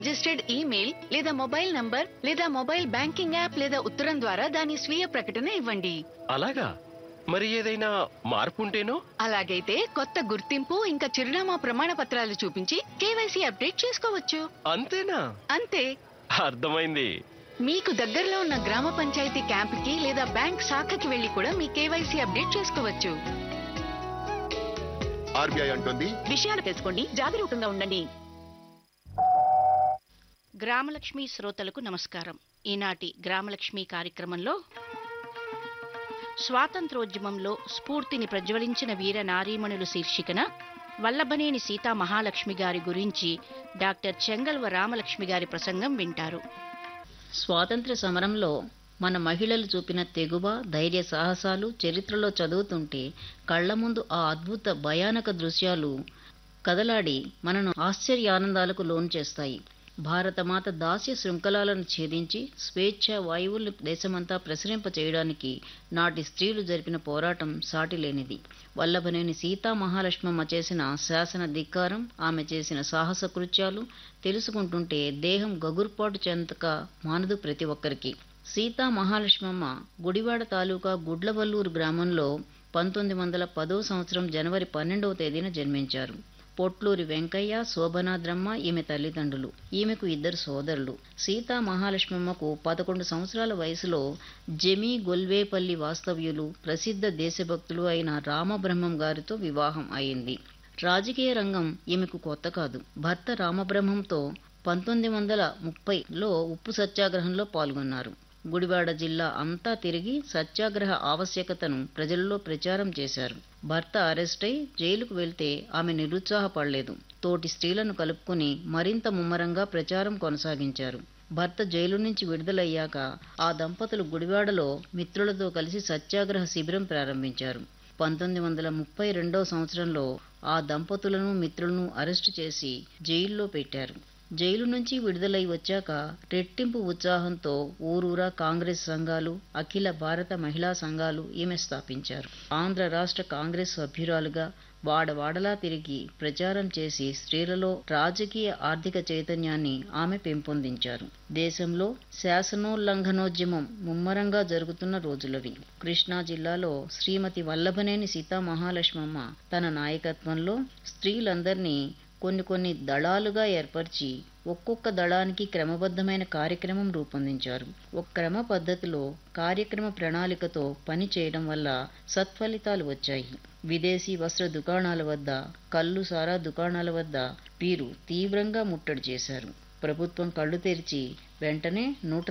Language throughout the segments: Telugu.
రిజిస్టర్డ్ ఈమెయిల్ లేదా మొబైల్ నంబర్ లేదా మొబైల్ బ్యాంకింగ్ యాప్ లేదా ఉత్తరం ద్వారా దాని స్వీయ ప్రకటన ఇవ్వండి. అలాగా? మరి ఏదైనా మార్పు ఉంటేనో? అలాగైతే కొత్త గుర్తింపు ఇంకా చిరునామా ప్రమాణ పత్రాలు చూపించి కేవైసీ అప్డేట్ చేసుకోవచ్చు. అంతేనా? అంతే. అర్థమైంది. మీకు దగ్గరలో ఉన్న గ్రామ పంచాయతీ క్యాంపుకి లేదా బ్యాంక్ శాఖకి వెళ్లి కూడా మీ కేవైసీ అప్డేట్ చేసుకోవచ్చు. ఆర్బీఐ అంటుంది, విషయాలు తెలుసుకోండి, జాగరూకంగా ఉండండి. గ్రామలక్ష్మి శ్రోతలకు నమస్కారం. ఈనాటి గ్రామలక్ష్మి కార్యక్రమంలో స్వాతంత్రోద్యమంలో స్ఫూర్తిని ప్రజ్వలించిన వీర నారీమణులు శీర్షికన వల్లభనేని సీతా మహాలక్ష్మి గారి గురించి డాక్టర్ చెంగల్వ రామలక్ష్మి గారి ప్రసంగం వింటారు. స్వాతంత్ర్య సమరంలో మన మహిళలు చూపిన తెగువ, ధైర్య సాహసాలు చరిత్రలో చదువుతుంటే కళ్ల ముందు ఆ అద్భుత భయానక దృశ్యాలు కదలాడి మనను ఆశ్చర్యానందాలకు లోను చేస్తాయి. భారతమాత దాస్య శృంఖలాలను ఛేదించి స్వేచ్ఛ వాయువులు దేశమంతా ప్రసరింప చేయడానికి నాటి స్త్రీలు జరిపిన పోరాటం సాటిలేనిది. వల్లభనేని సీతా మహాలక్ష్మమ్మ చేసిన శాసన ధిక్కారం, ఆమె చేసిన సాహస కృత్యాలు తెలుసుకుంటుంటే దేహం గగుర్పాటు చెందక మానదు ప్రతి ఒక్కరికి. సీతా మహాలక్ష్మమ్మ గుడివాడ తాలూకా గుడ్లవల్లూరు గ్రామంలో 1910 సంవత్సరం జనవరి 12వ తేదీన జన్మించారు. పొట్లూరి వెంకయ్య, శోభనాద్రమ్మ ఈమె తల్లిదండ్రులు. ఈమెకు 2 సోదరులు. సీతా మహాలక్ష్మమ్మకు 11 సంవత్సరాల వయసులో జమి గొల్వేపల్లి వాస్తవ్యులు, ప్రసిద్ధ దేశభక్తులు అయిన రామబ్రహ్మం గారితో వివాహం అయింది. రాజకీయ రంగం ఈమెకు కొత్త కాదు. భర్త రామబ్రహ్మంతో 1930లో ఉప్పు సత్యాగ్రహంలో పాల్గొన్నారు. గుడివాడ జిల్లా అంతా తిరిగి సత్యాగ్రహ ఆవశ్యకతను ప్రజల్లో ప్రచారం చేశారు. భర్త అరెస్ట్ అయి జైలుకు వెళ్తే ఆమె నిరుత్సాహపడలేదు. తోటి స్త్రీలను కలుపుకుని మరింత ముమ్మరంగా ప్రచారం కొనసాగించారు. భర్త జైలు నుంచి విడుదలయ్యాక ఆ దంపతులు గుడివాడలో మిత్రులతో కలిసి సత్యాగ్రహ శిబిరం ప్రారంభించారు. 1932వ సంవత్సరంలో ఆ దంపతులను మిత్రులను అరెస్టు చేసి జైల్లో పెట్టారు. జైలు నుంచి విడుదలై వచ్చాక రెట్టింపు ఉత్సాహంతో ఊరూరా కాంగ్రెస్ సంఘాలు, అఖిల భారత మహిళా సంఘాలు ఈమె స్థాపించారు. ఆంధ్ర రాష్ట్ర కాంగ్రెస్ సభ్యురాలుగా వాడవాడలా తిరిగి ప్రచారం చేసి స్త్రీలలో రాజకీయ ఆర్థిక చైతన్యాన్ని ఆమె పెంపొందించారు. దేశంలో శాసనోల్లంఘనోద్యమం ముమ్మరంగా జరుగుతున్న రోజులవి. కృష్ణా జిల్లాలో శ్రీమతి వల్లభనేని సీతా మహాలక్ష్మమ్మ తన నాయకత్వంలో స్త్రీలందరినీ కొన్ని దళాలుగా ఏర్పరిచి ఒక్కొక్క దళానికి క్రమబద్ధమైన కార్యక్రమం రూపొందించారు. ఒక క్రమ పద్ధతిలో కార్యక్రమ ప్రణాళికతో పని చేయడం వల్ల సత్ఫలితాలు వచ్చాయి. విదేశీ వస్త్ర దుకాణాల వద్ద, కళ్ళు సారా దుకాణాల వద్ద వీరు తీవ్రంగా ముట్టడి చేశారు. ప్రభుత్వం కళ్ళు తెరిచి వెంటనే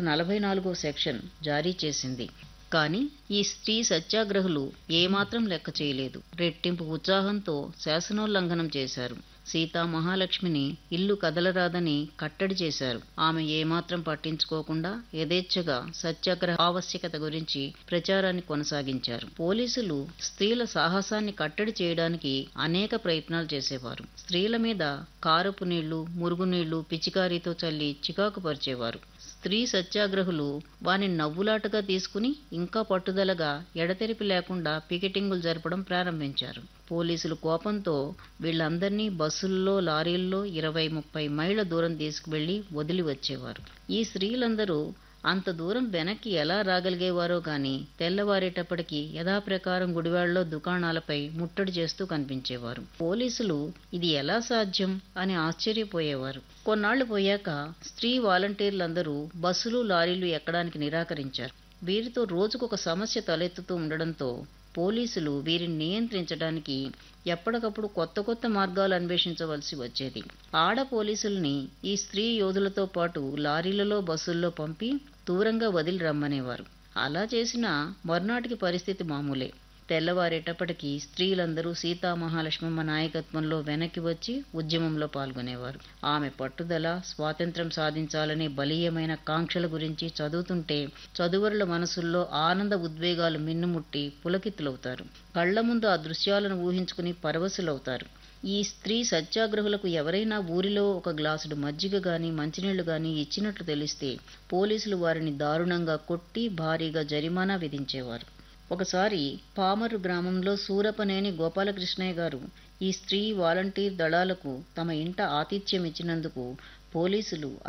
144వ సెక్షన్ జారీ చేసింది. కానీ ఈ స్త్రీ సత్యాగ్రహులు ఏమాత్రం లెక్క చేయలేదు. రెట్టింపు ఉత్సాహంతో శాసనోల్లంఘనం చేశారు. సీతా మహాలక్ష్మిని ఇల్లు కదలరాదని కట్టడి చేశారు. ఆమె ఏమాత్రం పట్టించుకోకుండా యథేచ్ఛగా సత్యాగ్రహ ఆవశ్యకత గురించి ప్రచారాన్ని కొనసాగించారు. పోలీసులు స్త్రీల సాహసాన్ని కట్టడి చేయడానికి అనేక ప్రయత్నాలు చేసేవారు. స్త్రీల మీద కారపు నీళ్లు, మురుగునీళ్లు పిచికారీతో చల్లి చికాకు పరిచేవారు. స్త్రీ సత్యాగ్రహులు వారిని నవ్వులాటగా తీసుకుని ఇంకా పట్టుదలగా ఎడతెరిపి లేకుండా పికెటింగులు జరపడం ప్రారంభించారు. పోలీసులు కోపంతో వీళ్లందరినీ బస్సుల్లో, లారీల్లో 20-30 మైళ్ళ దూరం తీసుకువెళ్లి వదిలి వచ్చేవారు. ఈ స్త్రీలందరూ అంత దూరం వెనక్కి ఎలా రాగలిగేవారో గాని తెల్లవారేటప్పటికి యథాప్రకారం గుడివాడలో దుకాణాలపై ముట్టడి చేస్తూ కనిపించేవారు. పోలీసులు ఇది ఎలా సాధ్యం అని ఆశ్చర్యపోయేవారు. కొన్నాళ్లు పోయాక స్త్రీ వాలంటీర్లందరూ బస్సులు, లారీలు ఎక్కడానికి నిరాకరించారు. వీరితో రోజుకొక సమస్య తలెత్తుతూ ఉండడంతో పోలీసులు వీరిని నియంత్రించడానికి ఎప్పటికప్పుడు కొత్త మార్గాలు అన్వేషించవలసి వచ్చేది. ఆడ పోలీసుల్ని ఈ స్త్రీ యోధులతో పాటు లారీలలో, బస్సుల్లో పంపి దూరంగా వదిలి రమ్మనేవారు. అలా చేసినా మర్నాటికి పరిస్థితి మామూలే. తెల్లవారేటప్పటికీ స్త్రీలందరూ సీతా మహాలక్ష్మమ్మ నాయకత్వంలో వెనక్కి వచ్చి ఉద్యమంలో పాల్గొనేవారు. ఆమె పట్టుదల, స్వాతంత్ర్యం సాధించాలనే బలీయమైన కాంక్షల గురించి చదువుతుంటే చదువరుల మనసుల్లో ఆనంద ఉద్వేగాలు మిన్నుముట్టి పులకితులవుతారు. కళ్ల ముందు ఆ దృశ్యాలను ఊహించుకుని పరవశులవుతారు. ఈ స్త్రీ సత్యాగ్రహులకు ఎవరైనా ఊరిలో ఒక గ్లాసుడు మజ్జిగ గాని, మంచినీళ్లు గాని ఇచ్చినట్లు తెలిస్తే పోలీసులు వారిని దారుణంగా కొట్టి భారీగా జరిమానా విధించేవారు. ఒకసారి పామరు గ్రామంలో సూరపనేని గోపాలకృష్ణయ్య గారు ఈ స్త్రీ వాలంటీర్ దళాలకు తమ ఇంట ఆతిథ్యం ఇచ్చినందుకు పోలీసులు